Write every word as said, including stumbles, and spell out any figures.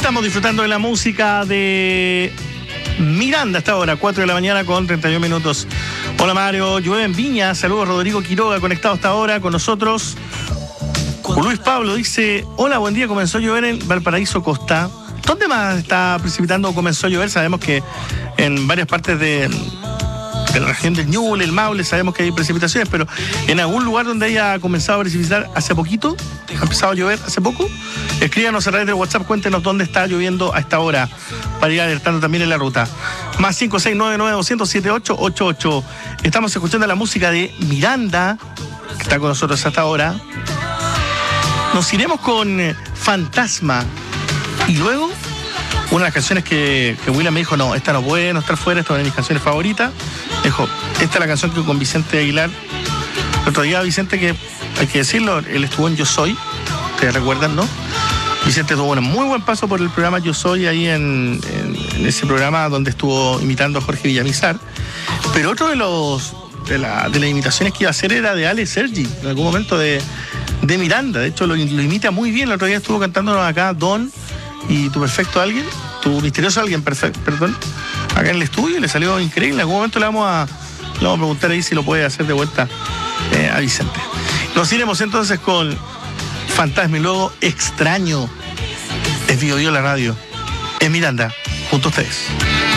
Estamos disfrutando de la música de Miranda hasta ahora, cuatro de la mañana con treinta y uno minutos. Hola Mario, llueve en Viña, saludos Rodrigo Quiroga, conectado hasta ahora con nosotros. Luis Pablo dice, hola, buen día, comenzó a llover en Valparaíso Costa. ¿Dónde más está precipitando o comenzó a llover? Sabemos que en varias partes de, de la región del Ñuble, el Maule, sabemos que hay precipitaciones, pero en algún lugar donde haya comenzado a precipitar hace poquito, ha empezado a llover hace poco, escríbanos a través del WhatsApp, cuéntenos dónde está lloviendo a esta hora para ir alertando también en la ruta. Más cinco seis nueve nueve dos cero cero siete ocho ocho ocho. Estamos escuchando la música de Miranda, que está con nosotros hasta ahora. Nos iremos con eh, Fantasma. Y luego, una de las canciones que, que William me dijo, no, esta no puede no estar fuera, esta es una de mis canciones favoritas. Dijo, esta es la canción que con Vicente Aguilar. El otro día Vicente, que hay que decirlo, él estuvo en Yo Soy, ustedes recuerdan, ¿no? Vicente tuvo un muy buen paso por el programa Yo Soy, ahí en, en, en ese programa donde estuvo imitando a Jorge Villamizar. Pero otro de los de, la, de las imitaciones que iba a hacer era de Ale Sergi, en algún momento de, de Miranda. De hecho, lo, lo imita muy bien. El otro día estuvo cantándonos acá Don y Tu Perfecto Alguien, Tu Misterioso Alguien, perfecto, perdón, acá en el estudio, y le salió increíble. En algún momento le vamos a, le vamos a preguntar ahí si lo puede hacer de vuelta eh, a Vicente. Nos iremos entonces con Fantasma y luego Extraño. Es Bio Bio la radio. Es Miranda, junto a ustedes.